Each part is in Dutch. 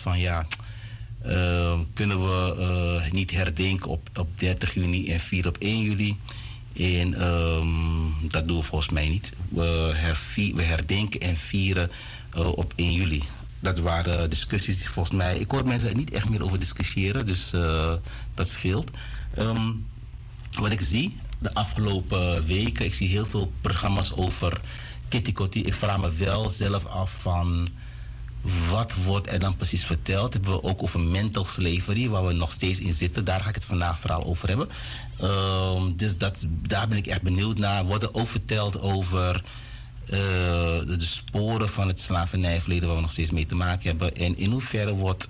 van ja, kunnen we niet herdenken op 30 juni en vieren op 1 juli. En dat doen we volgens mij niet. We herdenken en vieren op 1 juli. Dat waren discussies die volgens mij... Ik hoor mensen er niet echt meer over discussiëren, dus dat scheelt. Wat ik zie de afgelopen weken, ik zie heel veel programma's over Kitty Kotti. Ik vraag me wel zelf af van... Wat wordt er dan precies verteld? Hebben we ook over mental slavery, waar we nog steeds in zitten. Daar ga ik het vandaag vooral over hebben. Dus daar ben ik echt benieuwd naar. Wordt er ook verteld over de sporen van het slavernijverleden, waar we nog steeds mee te maken hebben. En in hoeverre wordt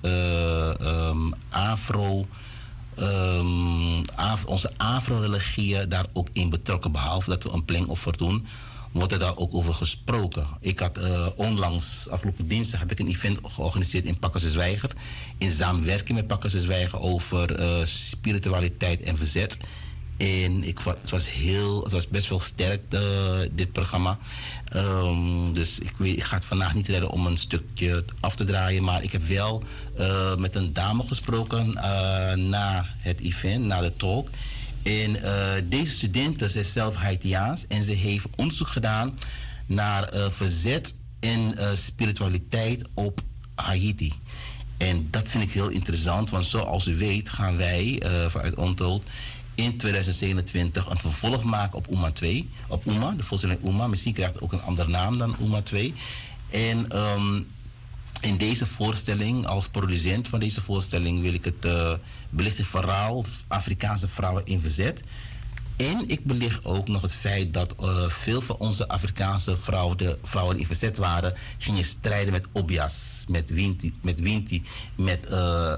onze Afro-religieën daar ook in betrokken, behalve dat we een plengoffer doen, wordt er daar ook over gesproken. Ik had onlangs, afgelopen dinsdag, heb ik een event georganiseerd in Pakhuis-de-Zwijger. In samenwerking met Pakhuis-de-Zwijger over spiritualiteit en verzet. En het was best wel sterk, dit programma. Dus ik ga het vandaag niet redden om een stukje af te draaien. Maar ik heb wel met een dame gesproken na het event, na de talk. En deze studenten is zelf Haitiaans en ze heeft onderzoek gedaan naar verzet en spiritualiteit op Haiti. En dat vind ik heel interessant, want zoals u weet gaan wij vanuit Ontold in 2027 een vervolg maken op UMA 2. Op UMA, de voorstelling UMA. Misschien krijgt het ook een andere naam dan UMA 2. En in deze voorstelling, als producent van deze voorstelling, wil ik het belichten verhaal Afrikaanse vrouwen in verzet. En ik belicht ook nog het feit dat veel van onze Afrikaanse vrouwen, de vrouwen die in verzet waren, gingen strijden met Obias, met Winti, met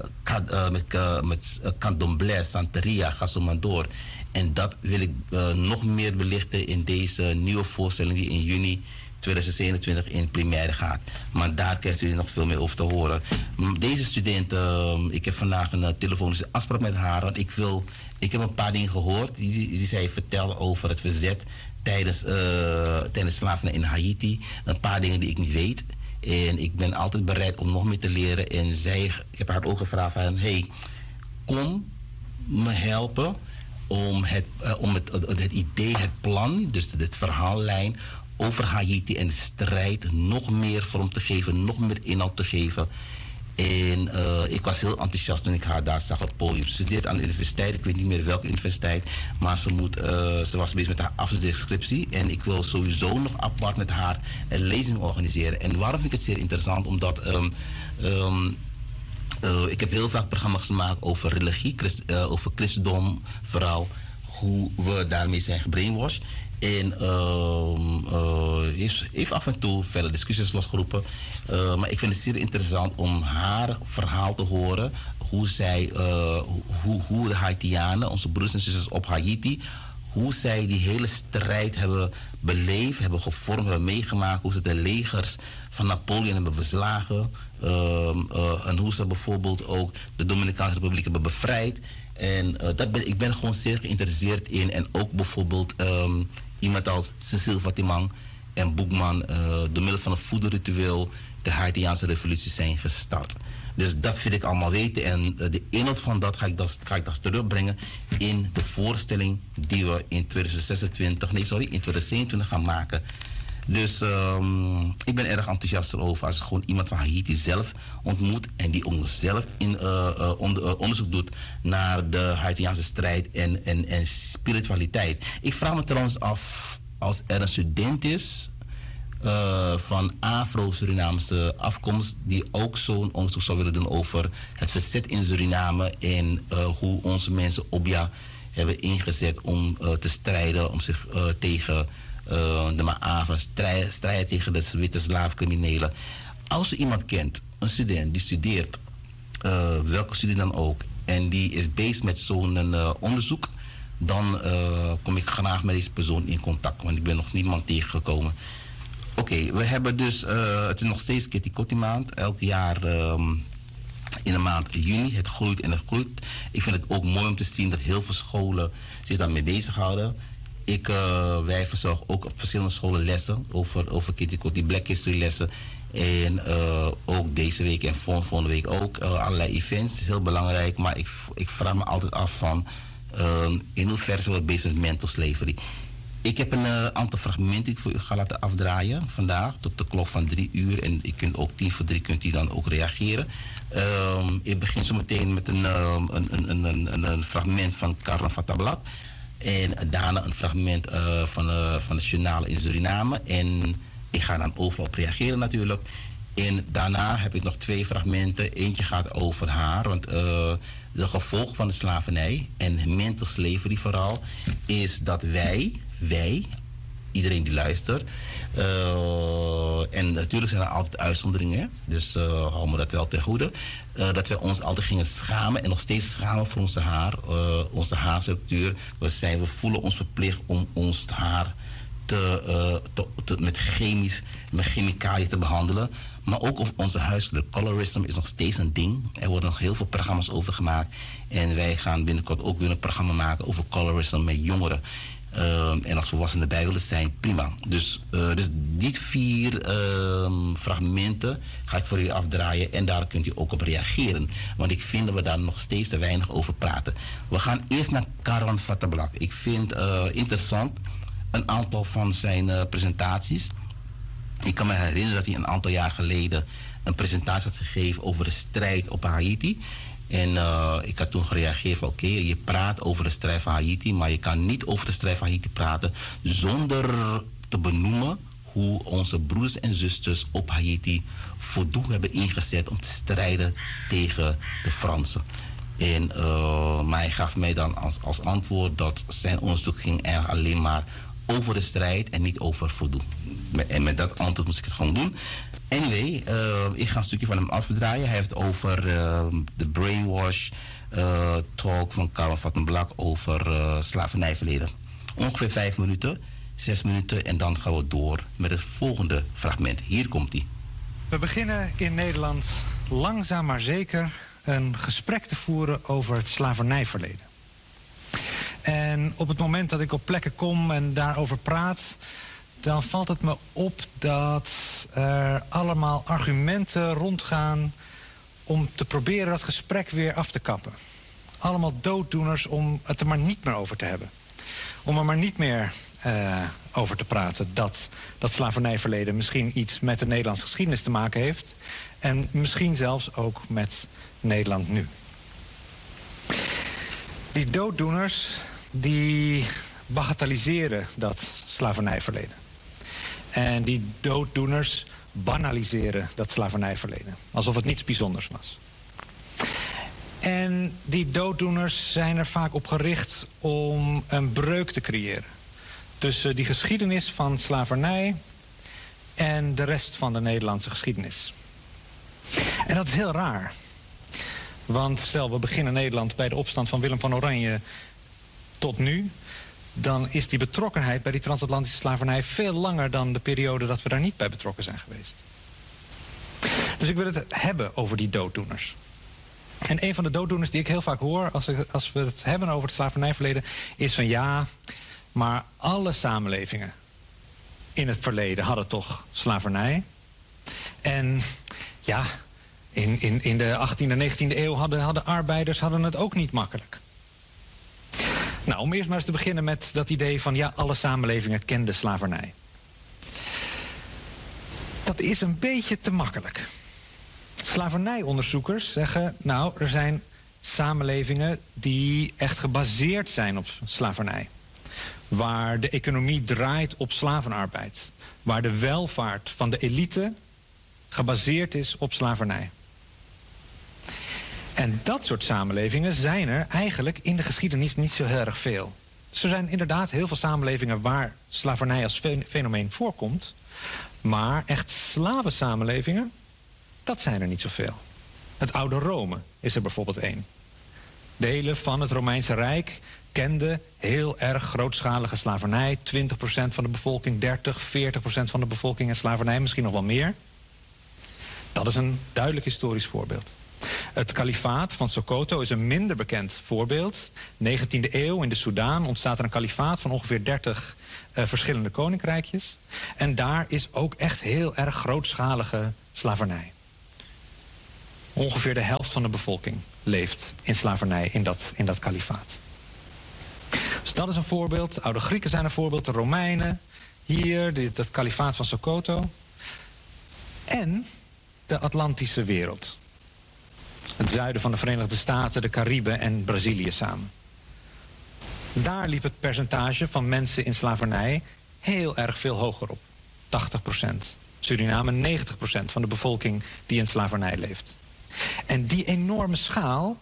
Candomblé, Santeria, ga zo maar door. En dat wil ik nog meer belichten in deze nieuwe voorstelling die in juni 2027 in primaire gaat. Maar daar krijgt u nog veel meer over te horen. Deze student, ik heb vandaag een telefonische afspraak met haar. Want ik heb een paar dingen gehoord die zij vertelde over het verzet tijdens slavernij in Haiti. Een paar dingen die ik niet weet. En ik ben altijd bereid om nog meer te leren. En ik heb haar ook gevraagd van, hey, kom me helpen om het idee, het plan, dus het verhaallijn over Haiti en de strijd nog meer vorm te geven, nog meer inhoud te geven. En ik was heel enthousiast toen ik haar daar zag op het podium. Ze studeert aan de universiteit, ik weet niet meer welke universiteit, maar ze was bezig met haar afstudeerscriptie. En ik wil sowieso nog apart met haar een lezing organiseren. En waarom vind ik het zeer interessant? Omdat ik heb heel vaak programma's gemaakt over religie, over christendom, vooral hoe we daarmee zijn gebrainwashed. En heeft af en toe verder discussies losgeroepen. Maar ik vind het zeer interessant om haar verhaal te horen. Hoe de Haitianen, onze broers en zusters op Haiti, hoe zij die hele strijd hebben beleefd, hebben gevormd, hebben meegemaakt. Hoe ze de legers van Napoleon hebben verslagen. En hoe ze bijvoorbeeld ook de Dominicaanse Republiek hebben bevrijd. En ik ben gewoon zeer geïnteresseerd in. En ook bijvoorbeeld iemand als Cecile Vatimang en Boekman door middel van een voederritueel de Haitiaanse revolutie zijn gestart. Dus dat wil ik allemaal weten. En de inhoud van dat ga ik terugbrengen in de voorstelling die we in 2027 gaan maken. Dus ik ben erg enthousiast erover als ik gewoon iemand van Haiti zelf ontmoet en die ook zelf onderzoek doet naar de Haitiaanse strijd en spiritualiteit. Ik vraag me trouwens af, als er een student is van Afro-Surinaamse afkomst die ook zo'n onderzoek zou willen doen over het verzet in Suriname en hoe onze mensen Obia hebben ingezet om te strijden, om zich tegen de Ma'ava, strijden tegen de witte slaafcriminelen. Als u iemand kent, een student die studeert, welke studie dan ook, en die is bezig met zo'n onderzoek, dan kom ik graag met deze persoon in contact, want ik ben nog niemand tegengekomen. Oké, we hebben dus, het is nog steeds Kitty Kotti maand, elk jaar in de maand juni. Het groeit en het groeit. Ik vind het ook mooi om te zien dat heel veel scholen zich daarmee bezighouden. Wij verzorgen ook op verschillende scholen lessen over Kitty Kotti, Black History lessen. En ook deze week en volgende week ook allerlei events. Het is heel belangrijk, maar ik vraag me altijd af van in hoeverre zijn we bezig met mental slavery. Ik heb een aantal fragmenten die ik voor u ga laten afdraaien vandaag tot de klok van 3 uur. En ik kunt ook 2:50 kunt u dan ook reageren. Ik begin zo meteen met een fragment van Karel Fatablak. En daarna een fragment van het journaal in Suriname. En ik ga dan overal op reageren natuurlijk. En daarna heb ik nog 2 fragmenten. Eentje gaat over haar. Want de gevolg van de slavernij en mental slavery vooral is dat wij, iedereen die luistert. En natuurlijk zijn er altijd uitzonderingen. Dus hou me dat wel ten goede. Dat wij ons altijd gingen schamen. En nog steeds schamen voor onze haar. Onze haarstructuur. We voelen ons verplicht om ons haar met chemicaliën te behandelen. Maar ook over onze huiskleur. Colorism is nog steeds een ding. Er worden nog heel veel programma's over gemaakt. En wij gaan binnenkort ook weer een programma maken over colorism met jongeren. En als volwassenen erbij willen zijn, prima. Dus die 4 fragmenten ga ik voor u afdraaien. En daar kunt u ook op reageren. Want ik vind dat we daar nog steeds te weinig over praten. We gaan eerst naar Karwan Fatablak. Ik vind interessant een aantal van zijn presentaties. Ik kan me herinneren dat hij een aantal jaar geleden een presentatie had gegeven over de strijd op Haiti. En ik had toen gereageerd van oké, je praat over de strijd van Haiti, maar je kan niet over de strijd van Haiti praten zonder te benoemen hoe onze broers en zusters op Haiti voor doel hebben ingezet om te strijden tegen de Fransen. Maar hij gaf mij dan als antwoord dat zijn onderzoek ging eigenlijk alleen maar over de strijd en niet over voldoen. En met dat antwoord moest ik het gewoon doen. Anyway, ik ga een stukje van hem afdraaien. Hij heeft over de brainwash talk van Karel Fatablak over slavernijverleden. Ongeveer 5 minuten, 6 minuten en dan gaan we door met het volgende fragment. Hier komt hij. We beginnen in Nederland langzaam maar zeker een gesprek te voeren over het slavernijverleden. En op het moment dat ik op plekken kom en daarover praat, dan valt het me op dat er allemaal argumenten rondgaan om te proberen dat gesprek weer af te kappen. Allemaal dooddoeners om het er maar niet meer over te hebben. Om er maar niet meer over te praten dat dat slavernijverleden misschien iets met de Nederlandse geschiedenis te maken heeft. En misschien zelfs ook met Nederland nu. Die dooddoeners die bagatelliseren dat slavernijverleden. En die dooddoeners banaliseren dat slavernijverleden. Alsof het niets bijzonders was. En die dooddoeners zijn er vaak op gericht om een breuk te creëren tussen die geschiedenis van slavernij en de rest van de Nederlandse geschiedenis. En dat is heel raar. Want stel, we beginnen Nederland bij de opstand van Willem van Oranje tot nu, dan is die betrokkenheid bij die transatlantische slavernij veel langer dan de periode dat we daar niet bij betrokken zijn geweest. Dus ik wil het hebben over die dooddoeners. En een van de dooddoeners die ik heel vaak hoor als we het hebben over het slavernijverleden is van ja, maar alle samenlevingen in het verleden hadden toch slavernij. En ja, in de 18e en 19e eeuw hadden arbeiders het ook niet makkelijk. Nou, om eerst maar eens te beginnen met dat idee van ja, alle samenlevingen kenden slavernij. Dat is een beetje te makkelijk. Slavernijonderzoekers zeggen, nou, er zijn samenlevingen die echt gebaseerd zijn op slavernij. Waar de economie draait op slavenarbeid. Waar de welvaart van de elite gebaseerd is op slavernij. En dat soort samenlevingen zijn er eigenlijk in de geschiedenis niet zo heel erg veel. Dus er zijn inderdaad heel veel samenlevingen waar slavernij als fenomeen voorkomt. Maar echt slavensamenlevingen, dat zijn er niet zoveel. Het oude Rome is er bijvoorbeeld één. Delen van het Romeinse Rijk kenden heel erg grootschalige slavernij. 20% van de bevolking, 40% van de bevolking in slavernij, misschien nog wel meer. Dat is een duidelijk historisch voorbeeld. Het kalifaat van Sokoto is een minder bekend voorbeeld. 19e eeuw in de Soedan ontstaat er een kalifaat van ongeveer 30 verschillende koninkrijkjes. En daar is ook echt heel erg grootschalige slavernij. Ongeveer de helft van de bevolking leeft in slavernij in dat kalifaat. Dus dat is een voorbeeld. De oude Grieken zijn een voorbeeld, de Romeinen. Hier, dat kalifaat van Sokoto. En de Atlantische wereld. Het zuiden van de Verenigde Staten, de Cariben en Brazilië samen. Daar liep het percentage van mensen in slavernij heel erg veel hoger op. 80%. Suriname 90% van de bevolking die in slavernij leeft. En die enorme schaal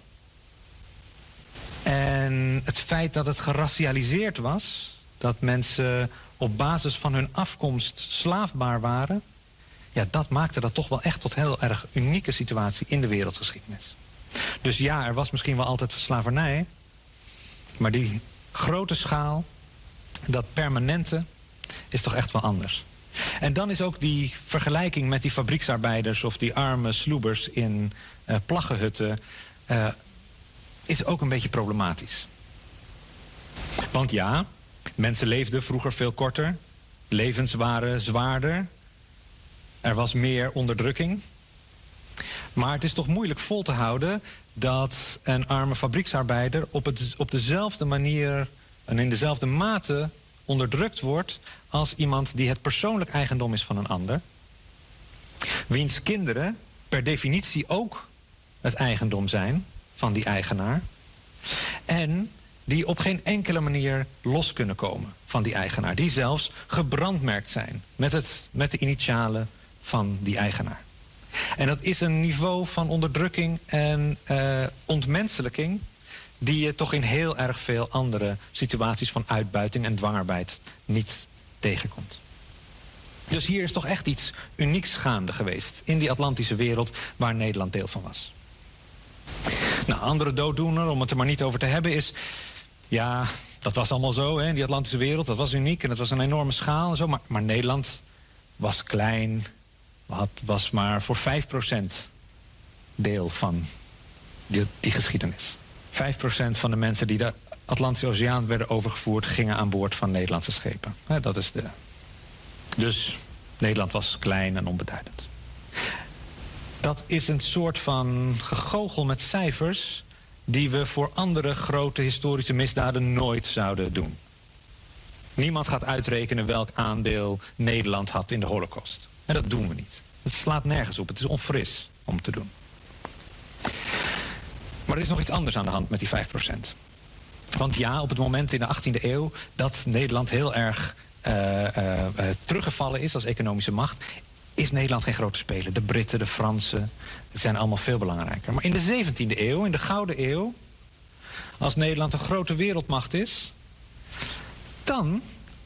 en het feit dat het geracialiseerd was, dat mensen op basis van hun afkomst slaafbaar waren, ja, dat maakte dat toch wel echt tot heel erg unieke situatie in de wereldgeschiedenis. Dus ja, er was misschien wel altijd slavernij, maar die grote schaal, dat permanente, is toch echt wel anders. En dan is ook die vergelijking met die fabrieksarbeiders of die arme sloebers in plaggenhutten is ook een beetje problematisch. Want ja, mensen leefden vroeger veel korter, levens waren zwaarder, er was meer onderdrukking. Maar het is toch moeilijk vol te houden dat een arme fabrieksarbeider op dezelfde manier en in dezelfde mate onderdrukt wordt als iemand die het persoonlijk eigendom is van een ander. Wiens kinderen per definitie ook het eigendom zijn van die eigenaar. En die op geen enkele manier los kunnen komen van die eigenaar. Die zelfs gebrandmerkt zijn met de initialen van die eigenaar. En dat is een niveau van onderdrukking en ontmenselijking die je toch in heel erg veel andere situaties van uitbuiting en dwangarbeid niet tegenkomt. Dus hier is toch echt iets unieks gaande geweest in die Atlantische wereld waar Nederland deel van was. Nou, andere dooddoener, om het er maar niet over te hebben, is, ja, dat was allemaal zo, hè, in die Atlantische wereld, dat was uniek en dat was een enorme schaal en zo, maar Nederland was klein, was maar voor 5% deel van die geschiedenis. 5% van de mensen die de Atlantische Oceaan werden overgevoerd gingen aan boord van Nederlandse schepen. Dat is Dus Nederland was klein en onbeduidend. Dat is een soort van gegoochel met cijfers die we voor andere grote historische misdaden nooit zouden doen. Niemand gaat uitrekenen welk aandeel Nederland had in de Holocaust. En dat doen we niet. Het slaat nergens op. Het is onfris om te doen. Maar er is nog iets anders aan de hand met die 5%. Want ja, op het moment in de 18e eeuw dat Nederland heel erg teruggevallen is als economische macht, is Nederland geen grote speler. De Britten, de Fransen zijn allemaal veel belangrijker. Maar in de 17e eeuw, in de Gouden Eeuw, als Nederland een grote wereldmacht is, dan,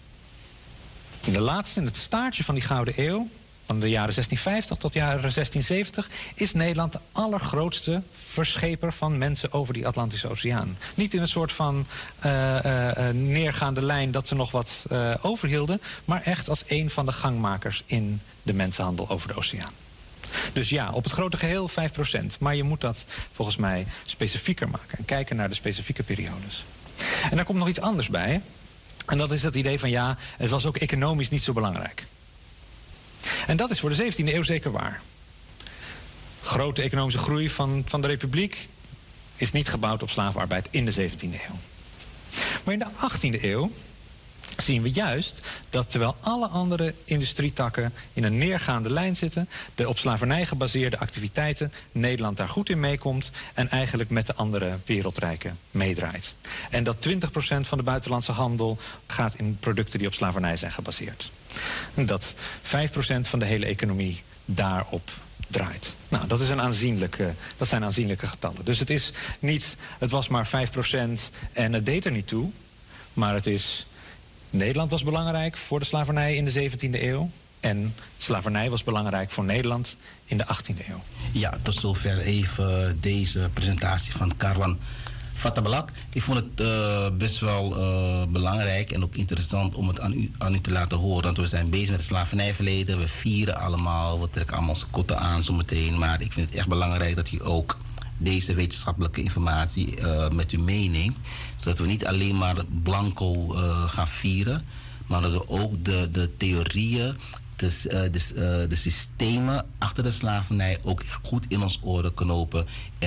in het staartje van die Gouden Eeuw, van de jaren 1650 tot de jaren 1670... is Nederland de allergrootste verscheper van mensen over die Atlantische Oceaan. Niet in een soort van neergaande lijn dat ze nog wat overhielden, maar echt als een van de gangmakers in de mensenhandel over de oceaan. Dus ja, op het grote geheel 5%. Maar je moet dat volgens mij specifieker maken en kijken naar de specifieke periodes. En daar komt nog iets anders bij. En dat is het idee van ja, het was ook economisch niet zo belangrijk. En dat is voor de 17e eeuw zeker waar. Grote economische groei van de Republiek is niet gebouwd op slavenarbeid in de 17e eeuw. Maar in de 18e eeuw zien we juist dat terwijl alle andere industrietakken in een neergaande lijn zitten, de op slavernij gebaseerde activiteiten, Nederland daar goed in meekomt en eigenlijk met de andere wereldrijken meedraait. En dat 20% van de buitenlandse handel gaat in producten die op slavernij zijn gebaseerd. En dat 5% van de hele economie daarop draait. Nou, dat zijn aanzienlijke getallen. Dus het was maar 5% en het deed er niet toe, maar het is Nederland was belangrijk voor de slavernij in de 17e eeuw. En slavernij was belangrijk voor Nederland in de 18e eeuw. Ja, tot zover even deze presentatie van Karwan Fatabalak. Ik vond het best wel belangrijk en ook interessant om het aan u te laten horen. Want we zijn bezig met het slavernijverleden. We vieren allemaal, we trekken allemaal onze kotten aan zometeen. Maar ik vind het echt belangrijk dat u ook deze wetenschappelijke informatie met u meeneemt. Zodat we niet alleen maar blanco gaan vieren, maar dat we ook de theorieën, de systemen achter de slavernij ook goed in ons oren knopen.